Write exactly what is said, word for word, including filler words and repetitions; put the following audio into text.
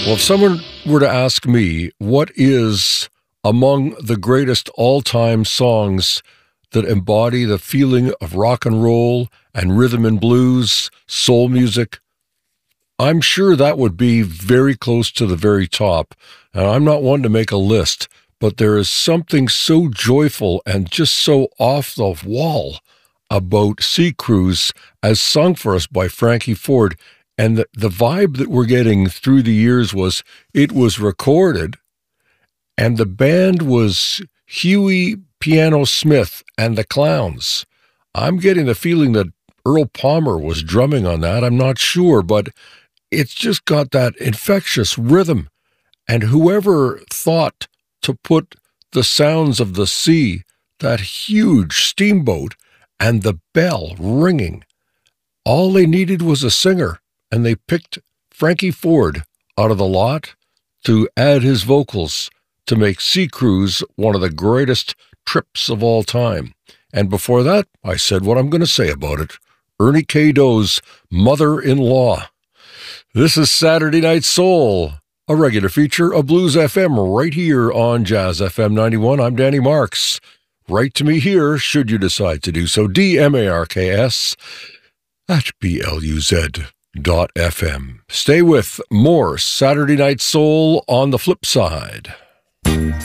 Well, if someone were to ask me what is among the greatest all-time songs that embody the feeling of rock and roll and rhythm and blues, soul music, I'm sure that would be very close to the very top. And I'm not one to make a list, but there is something so joyful and just so off the wall about Sea Cruise as sung for us by Frankie Ford. And the, the vibe that we're getting through the years was it was recorded, and the band was Huey Piano Smith and the Clowns. I'm getting the feeling that Earl Palmer was drumming on that. I'm not sure, but it's just got that infectious rhythm. And whoever thought to put the sounds of the sea, that huge steamboat, and the bell ringing, all they needed was a singer. And they picked Frankie Ford out of the lot to add his vocals to make Sea Cruise one of the greatest trips of all time. And before that, I said what I'm going to say about it. Ernie K. Doe's Mother-in-Law. This is Saturday Night Soul, a regular feature of Blues F M right here on Jazz F M ninety-one. I'm Danny Marks. Write to me here, should you decide to do so. D M A R K S at B L U Z. Dot F M. Stay with more Saturday Night Soul on the flip side.